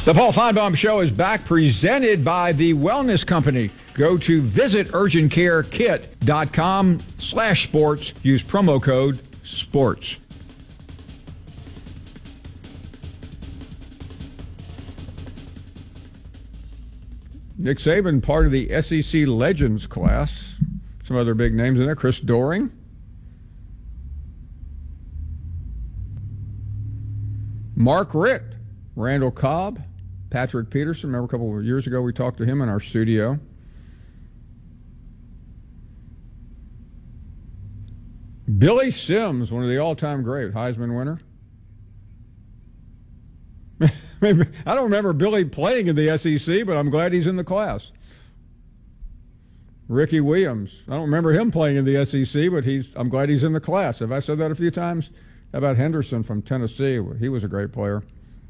The Paul Feinbaum Show is back, presented by The Wellness Company. Go to visiturgentcarekit.com/sports. Use promo code SPORTS. Nick Saban, part of the SEC Legends class. Some other big names in there. Chris Doering. Mark Richt. Randall Cobb. Patrick Peterson. Remember a couple of years ago we talked to him in our studio. Billy Sims, one of the all-time great Heisman winner. I don't remember Billy playing in the SEC, but I'm glad he's in the class. Ricky Williams. I don't remember him playing in the SEC, but I'm glad he's in the class. Have I said that a few times? How about Henderson from Tennessee? He was a great player.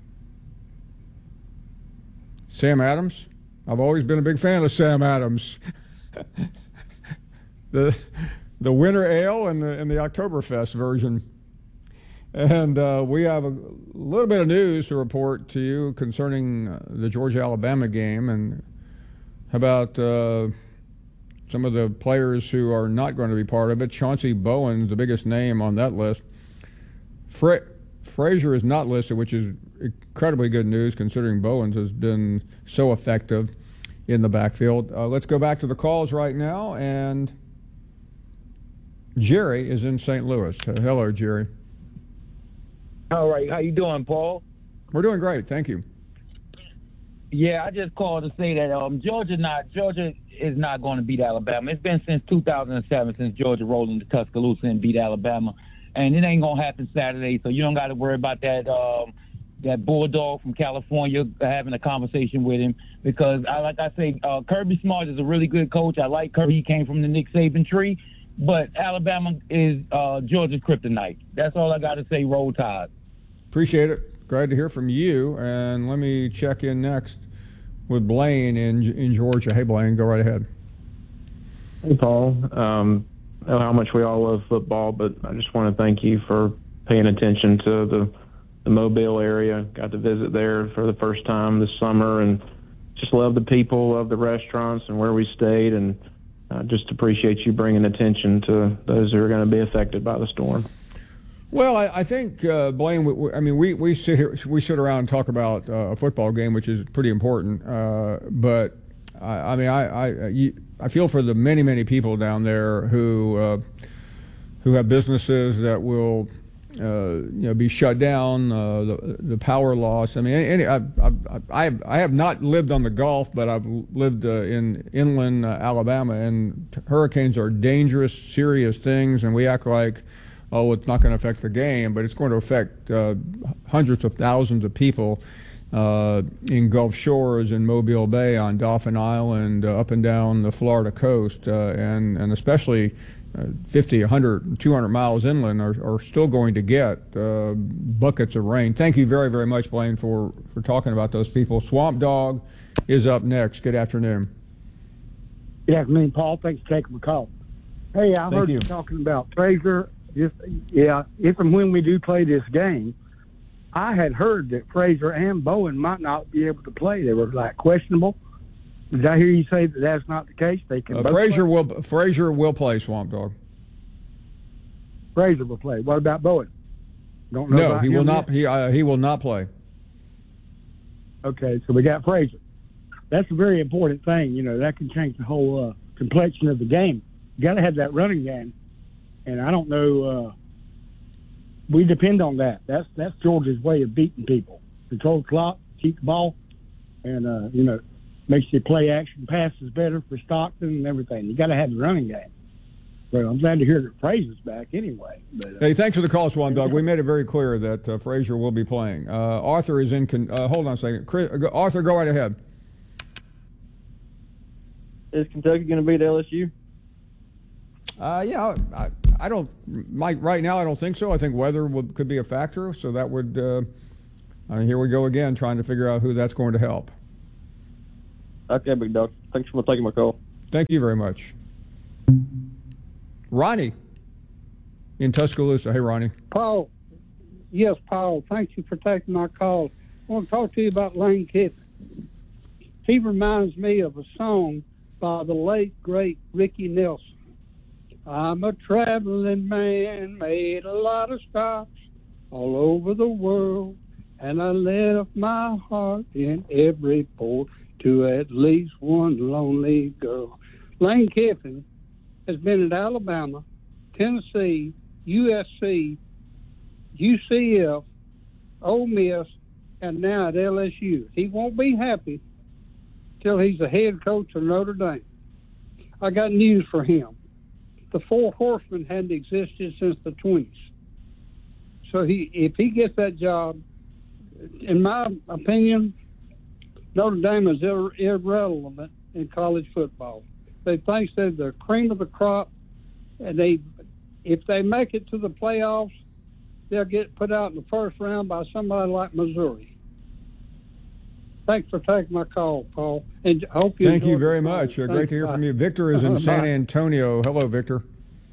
Sam Adams. I've always been a big fan of Sam Adams. the winter ale and the Oktoberfest version. And we have a little bit of news to report to you concerning the Georgia-Alabama game, and how about some of the players who are not going to be part of it. Chauncey Bowen, the biggest name on that list. Frazier is not listed, which is incredibly good news considering Bowens has been so effective in the backfield. Let's go back to the calls right now, and Jerry is in St. Louis. Hello, Jerry. All right. How you doing, Paul? We're doing great. Thank you. Yeah, I just called to say that Georgia is not going to beat Alabama. It's been since 2007 since Georgia rolled into Tuscaloosa and beat Alabama. And it ain't going to happen Saturday, so you don't got to worry about that Bulldog from California having a conversation with him, because, Kirby Smart is a really good coach. I like Kirby. He came from the Nick Saban tree. But Alabama is Georgia's kryptonite. That's all I got to say. Roll Tide. Appreciate it. Glad to hear from you. And let me check in next with Blaine in Georgia. Hey, Blaine, go right ahead. Hey, Paul. I know how much we all love football, but I just want to thank you for paying attention to the Mobile area. Got to visit there for the first time this summer, and just love the people, love the restaurants and where we stayed, and just appreciate you bringing attention to those who are going to be affected by the storm. Well, I think, Blaine, we sit around and talk about a football game, which is pretty important, but I feel for the many people down there who have businesses that will be shut down. The power loss. I mean, I have not lived on the Gulf, but I've lived in inland Alabama, and hurricanes are dangerous, serious things, and we act like, oh, it's not going to affect the game, but it's going to affect hundreds of thousands of people in Gulf Shores, in Mobile Bay, on Dauphin Island, up and down the Florida coast, and especially 50, 100, 200 miles inland are still going to get buckets of rain. Thank you very, very much, Blaine, for talking about those people. Swamp Dog is up next. Good afternoon. Good afternoon, Paul. Thanks for taking my call. Hey, I heard you talking about Frazier. If and when we do play this game, I had heard that Frazier and Bowen might not be able to play. They were questionable. Did I hear you say that that's not the case? They can. Frazier will play, Swamp Dog. Frazier will play. What about Bowen? Don't know. No, he will not. He will not play. Okay, so we got Frazier. That's a very important thing. That can change the whole complexion of the game. You got to have that running game, and I don't know. We depend on that. That's Georgia's way of beating people. Control the clock, keep the ball, and makes the play action passes better for Stockton and everything. You got to have the running game. Well, I'm glad to hear that Frazier's back anyway. But, hey, thanks for the call, Swamp Dog. We made it very clear that Frazier will be playing. Arthur is in. Hold on a second. Arthur, go right ahead. Is Kentucky going to beat LSU? Yeah, I don't. Right now, I don't think so. I think weather could be a factor, so that would. Here we go again, trying to figure out who that's going to help. Okay, big dog. Thanks for taking my call. Thank you very much. Ronnie in Tuscaloosa. Hey, Ronnie. Paul. Yes, Paul. Thank you for taking my call. want to talk to you about Lane Kiffin. He reminds me of a song by the late, great Ricky Nelson. I'm a traveling man, made a lot of stops all over the world, and I left my heart in every port to at least one lonely girl. Lane Kiffin has been at Alabama, Tennessee, USC, UCF, Ole Miss, and now at LSU. He won't be happy till he's the head coach of Notre Dame. I got news for him. The Four Horsemen hadn't existed since the 20s. So if he gets that job, in my opinion, Notre Dame is irrelevant in college football. They think they're the cream of the crop, and if they make it to the playoffs, they'll get put out in the first round by somebody like Missouri. Thanks for taking my call, Paul. And I hope you Thank you enjoyed very the call. much. Great Thanks, to hear bye. from you. Victor is in San Antonio. Hello, Victor.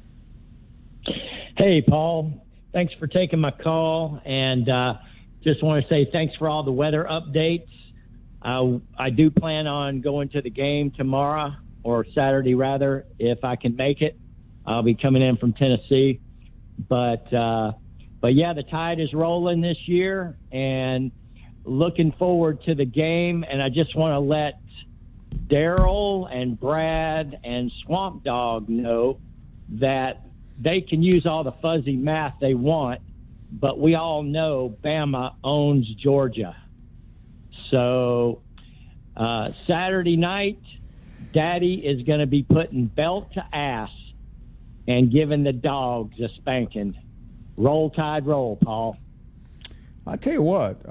Hey, Paul. Thanks for taking my call, and just want to say thanks for all the weather updates. I do plan on going to the game tomorrow, or Saturday rather, if I can make it. I'll be coming in from Tennessee. But yeah, the Tide is rolling this year, and looking forward to the game. And I just want to let Daryl and Brad and Swamp Dog know that they can use all the fuzzy math they want, but we all know Bama owns Georgia. So Saturday night, Daddy is going to be putting belt to ass and giving the dogs a spanking. Roll Tide, roll, Paul. I tell you what,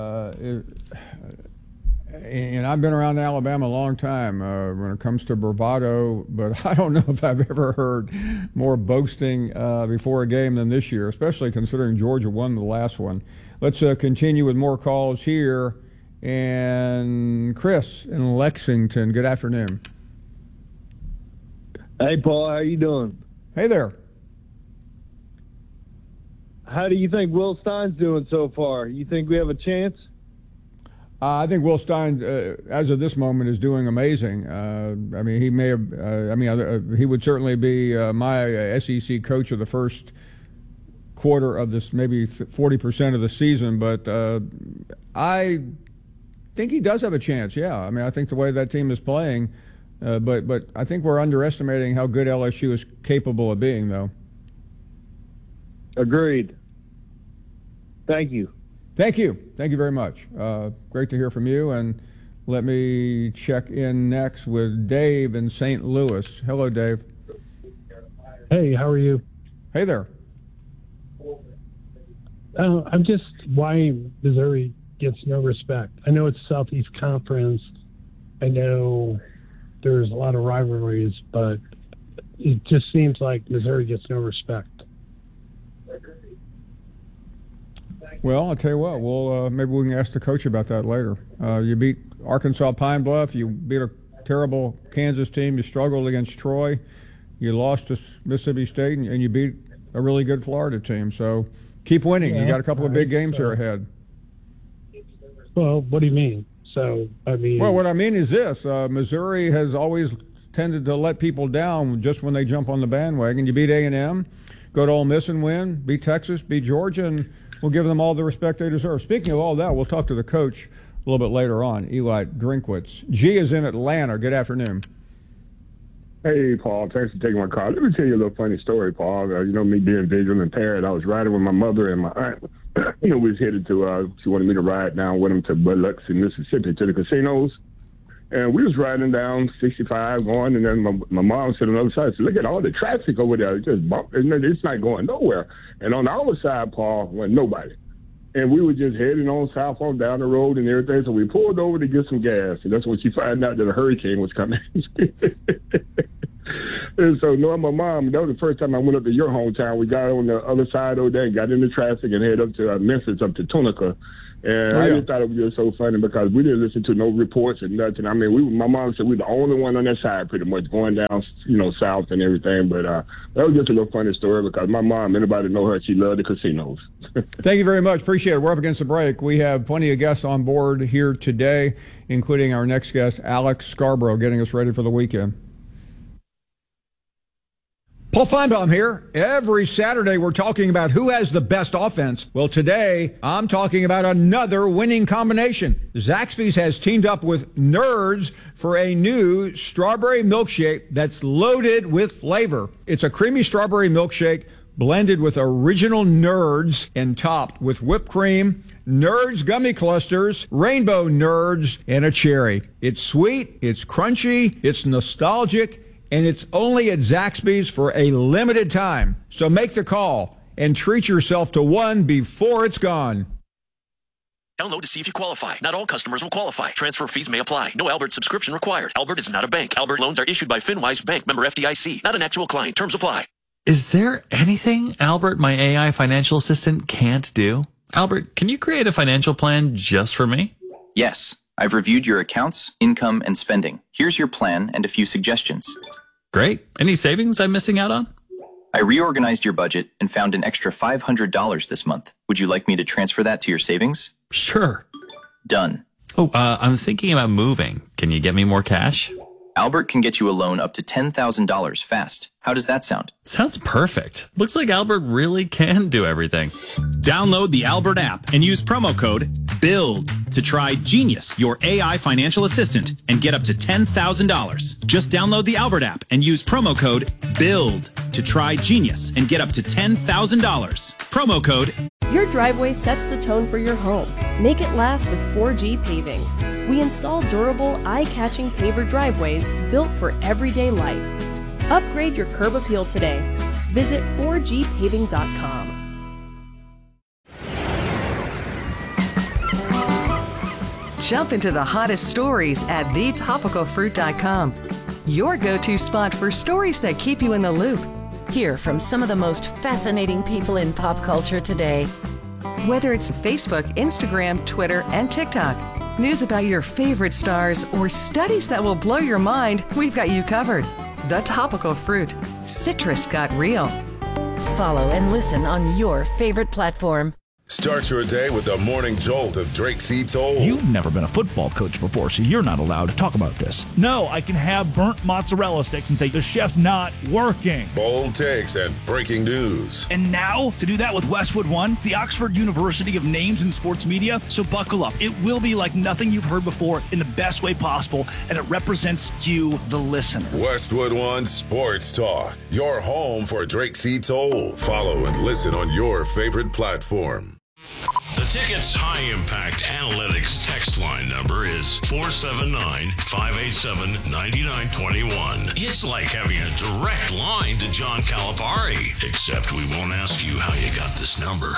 and I've been around Alabama a long time when it comes to bravado, but I don't know if I've ever heard more boasting before a game than this year, especially considering Georgia won the last one. Let's continue with more calls here. And Chris in Lexington, good afternoon. Hey, Paul, how you doing? Hey there. How do you think Will Stein's doing so far? You think we have a chance? I think Will Stein, as of this moment, is doing amazing. I mean, he may have. He would certainly be my SEC coach of the first quarter of this, maybe 40% of the season. But I think he does have a chance. Yeah, I mean, I think the way that team is playing, but I think we're underestimating how good LSU is capable of being, though. Agreed. Thank you. Thank you. Thank you very much. Great to hear from you. And let me check in next with Dave in St. Louis. Hello, Dave. Hey, how are you? Hey there. I'm just why Missouri gets no respect. I know it's Southeast Conference. I know there's a lot of rivalries, but it just seems like Missouri gets no respect. Well, I'll tell you what. We'll maybe we can ask the coach about that later. You beat Arkansas Pine Bluff. You beat a terrible Kansas team. You struggled against Troy. You lost to Mississippi State, and you beat a really good Florida team. So keep winning. Yeah, you got a couple of big games here ahead. Well, what do you mean? So, I mean... Well, what I mean is this. Missouri has always tended to let people down just when they jump on the bandwagon. You beat A&M, go to Ole Miss and win, beat Texas, beat Georgia, and we'll give them all the respect they deserve. Speaking of all that, we'll talk to the coach a little bit later on, Eli Drinkwitz. G is in Atlanta. Good afternoon. Hey, Paul. Thanks for taking my call. Let me tell you a little funny story, Paul. You know, me being visually impaired, I was riding with my mother and my aunt. We was headed to, she wanted me to ride down with them to Biloxi, Mississippi, to the casinos. And we was riding down 65 going, and then my mom said on the other side, said, look at all the traffic over there. It's just it's not going nowhere. And on our side, Paul, went nobody. And we were just heading on south on down the road and everything. So we pulled over to get some gas. And that's when she found out that a hurricane was coming. And so knowing my mom, that was the first time I went up to your hometown. We got on the other side over there and got into traffic and headed up to Memphis, up to Tunica. And I just thought it was just so funny because we didn't listen to no reports and nothing. I mean, my mom said we were the only one on that side pretty much going down, south and everything. But that was just a little funny story because my mom, anybody know her, she loved the casinos. Thank you very much. Appreciate it. We're up against the break. We have plenty of guests on board here today, including our next guest, Alex Scarborough, getting us ready for the weekend. Paul Feinbaum here. Every Saturday we're talking about who has the best offense. Well, today I'm talking about another winning combination. Zaxby's has teamed up with Nerds for a new strawberry milkshake that's loaded with flavor. It's a creamy strawberry milkshake blended with original Nerds and topped with whipped cream, Nerds gummy clusters, rainbow Nerds, and a cherry. It's sweet, it's crunchy, it's nostalgic, and it's only at Zaxby's for a limited time. So make the call and treat yourself to one before it's gone. Download to see if you qualify. Not all customers will qualify. Transfer fees may apply. No Albert subscription required. Albert is not a bank. Albert loans are issued by FinWise Bank, member FDIC. Not an actual client. Terms apply. Is there anything Albert, my AI financial assistant, can't do? Albert, can you create a financial plan just for me? Yes. I've reviewed your accounts, income, and spending. Here's your plan and a few suggestions. Great. Any savings I'm missing out on? I reorganized your budget and found an extra $500 this month. Would you like me to transfer that to your savings? Sure. Done. Oh, I'm thinking about moving. Can you get me more cash? Albert can get you a loan up to $10,000 fast. How does that sound? Sounds perfect. Looks like Albert really can do everything. Download the Albert app and use promo code BUILD to try Genius, your AI financial assistant, and get up to $10,000. Just download the Albert app and use promo code BUILD to try Genius and get up to $10,000. Promo code. Your driveway sets the tone for your home. Make it last with 4G Paving. We install durable, eye-catching paver driveways built for everyday life. Upgrade your curb appeal today. Visit 4gpaving.com. Jump into the hottest stories at thetopicalfruit.com. Your go-to spot for stories that keep you in the loop. Hear from some of the most fascinating people in pop culture today. Whether it's Facebook, Instagram, Twitter, and TikTok, news about your favorite stars, or studies that will blow your mind, we've got you covered. The Topical Fruit. Citrus got real. Follow and listen on your favorite platform. Start your day with the morning jolt of Drake C. Toll. You've never been a football coach before, so you're not allowed to talk about this. No, I can have burnt mozzarella sticks and say the chef's not working. Bold takes and breaking news. And now, to do that with Westwood One, the Oxford University of names in sports media, so buckle up. It will be like nothing you've heard before in the best way possible, and it represents you, the listener. Westwood One Sports Talk, your home for Drake C. Toll. Follow and listen on your favorite platform. The Ticket's high-impact analytics text line number is 479-587-9921. It's like having a direct line to John Calipari, except we won't ask you how you got this number.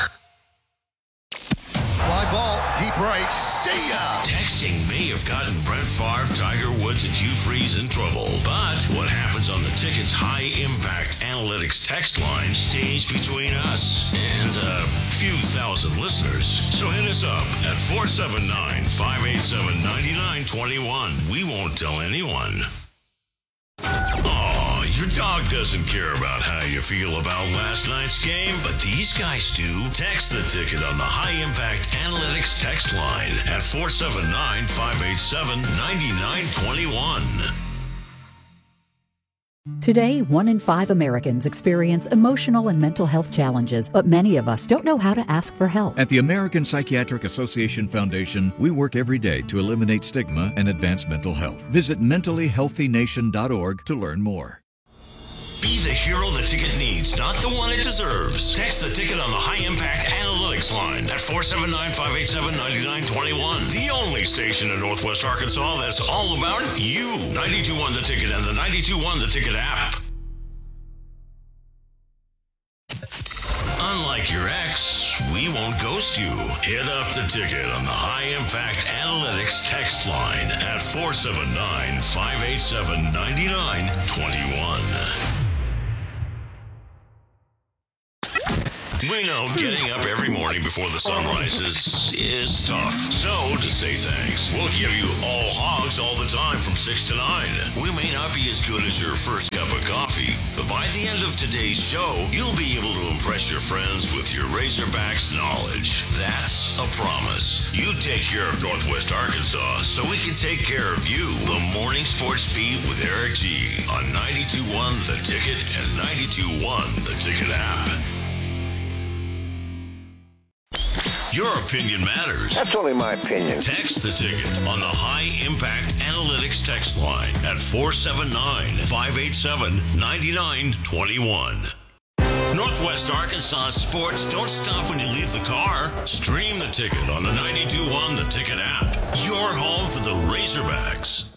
Fly ball, deep right, see ya! Texting may have gotten Brett Favre, Tiger Woods, and Hugh Freeze in trouble. But what happens on the Ticket's high-impact analytics text line stays between us and a few thousand listeners. So hit us up at 479-587-9921. We won't tell anyone. Oh, your dog doesn't care about how you feel about last night's game, but these guys do. Text the Ticket on the High Impact Analytics text line at 479-587-9921. Today, 1 in 5 Americans experience emotional and mental health challenges, but many of us don't know how to ask for help. At the American Psychiatric Association Foundation, we work every day to eliminate stigma and advance mental health. Visit mentallyhealthynation.org to learn more. Be the hero the Ticket needs, not the one it deserves. Text the Ticket on the High Impact Analytics line at 479-587-9921. The only station in Northwest Arkansas that's all about you. 92.1 The Ticket and the 92.1 The Ticket app. Unlike your ex, we won't won't ghost you. Hit up the ticket on the High Impact Analytics text line at 479-587-9921. We know getting up every morning before the sun rises is tough. So, to say thanks, we'll give you all hogs all the time from 6 to 9. We may not be as good as your first cup of coffee, but by the end of today's show, you'll be able to impress your friends with your Razorbacks knowledge. That's a promise. You take care of Northwest Arkansas so we can take care of you. The Morning Sports Beat with Eric G. on 92.1 The Ticket and 92.1 The Ticket app. Your opinion matters. That's only my opinion. Text the ticket on the High Impact Analytics text line at 479-587-9921. Northwest Arkansas sports don't stop when you leave the car. Stream the ticket on the 92.1 The Ticket app. Your home for the Razorbacks.